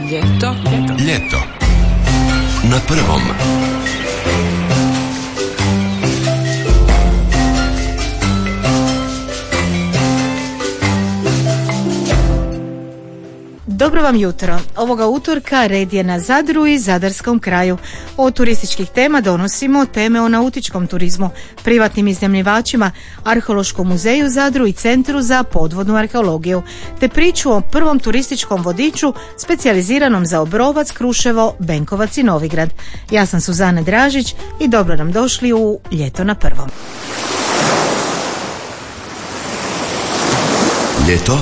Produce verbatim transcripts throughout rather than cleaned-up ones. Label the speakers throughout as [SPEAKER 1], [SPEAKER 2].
[SPEAKER 1] Ljeto. Ljeto.
[SPEAKER 2] Ljeto. Na prvom.
[SPEAKER 3] Dobro vam jutro. Ovoga utorka red je na Zadru i zadarskom kraju. Od turističkih tema donosimo teme o nautičkom turizmu, privatnim iznajmljivačima, Arheološkom muzeju Zadru i Centru za podvodnu arheologiju, te priču o prvom turističkom vodiču specijaliziranom za Obrovac, Kruševo, Benkovac i Novigrad. Ja sam Suzana Dražić i dobro nam došli u Ljeto na prvom.
[SPEAKER 2] Ljeto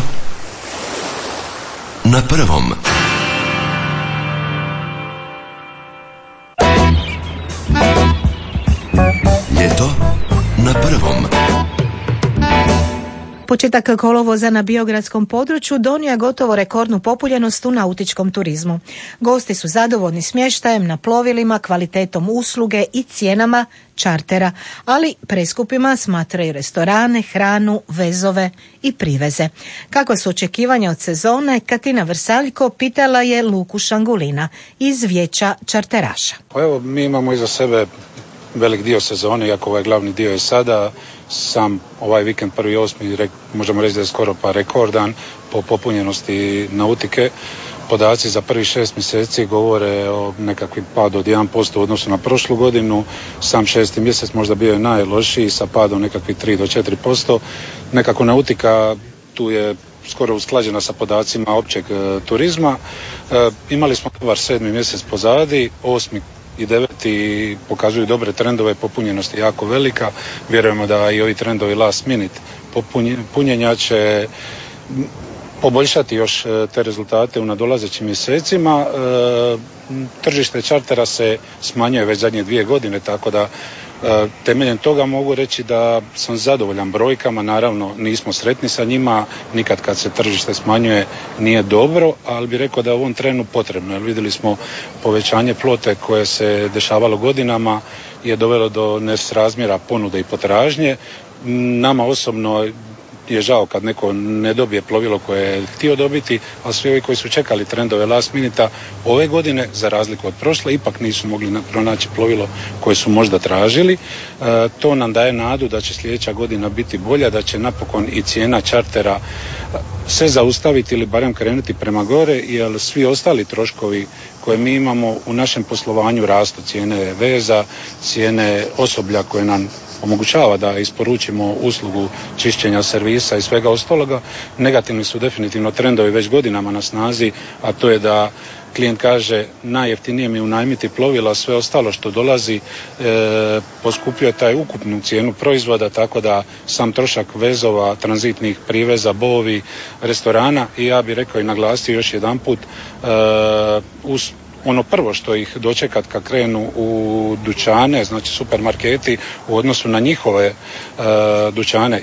[SPEAKER 2] na prvom. Ljeto na prvom.
[SPEAKER 3] Početak kolovoza na biogradskom području donio je gotovo rekordnu popunjenost u nautičkom turizmu. Gosti su zadovoljni smještajem na plovilima, kvalitetom usluge i cijenama čartera, ali preskupima smatraju restorane, hranu, vezove i priveze. Kakva su očekivanja od sezone, Katina Vrsaljko pitala je Luku Šangulina iz Vijeća čarteraša.
[SPEAKER 4] Pa evo, mi imamo iza sebe velik dio sezone, iako ovaj glavni dio je sada. Sam ovaj vikend prvi osmi možemo reći da je skoro pa rekordan po popunjenosti nautike. Podaci za prvih šest mjeseci govore o nekakvim padu od jedan posto u odnosu na prošlu godinu. Sam šesti mjesec možda bio je najlošiji sa padom nekakvih tri do četiri posto. Nekako nautika tu je skoro usklađena sa podacima općeg e, turizma. E, imali smo dobar sedmi mjesec pozadi, osmi i deveti pokazuju dobre trendove, popunjenost je jako velika. Vjerujemo da i ovi trendovi last minute punjenja će poboljšati još te rezultate u nadolazećim mjesecima. E, tržište čartera se smanjuje već zadnje dvije godine, tako da e, temeljem toga mogu reći da sam zadovoljan brojkama. Naravno nismo sretni sa njima, nikad kad se tržište smanjuje nije dobro, ali bih rekao da je u ovom trenu potrebno, jer vidjeli smo povećanje flote koje se dešavalo godinama je dovelo do nesrazmjera ponude i potražnje. Nama osobno je žao kad neko ne dobije plovilo koje je htio dobiti, ali svi ovi koji su čekali trendove last minuta ove godine, za razliku od prošle, ipak nisu mogli pronaći plovilo koje su možda tražili. E, to nam daje nadu da će sljedeća godina biti bolja, da će napokon i cijena čartera se zaustaviti ili barem krenuti prema gore, jer svi ostali troškovi koje mi imamo u našem poslovanju rastu, cijene veza, cijene osoblja koje nam omogućava da isporučimo uslugu čišćenja servisa i svega ostaloga. Negativni su definitivno trendovi već godinama na snazi, a to je da klijent kaže najjeftinije mi unajmiti plovila, sve ostalo što dolazi e, poskupljuje taj ukupnu cijenu proizvoda, tako da sam trošak vezova, tranzitnih priveza, bovi, restorana i ja bih rekao i naglasio još jedan put e, uz ono prvo što ih dočekat kad krenu u dućane, znači supermarketi, u odnosu na njihove e, dućane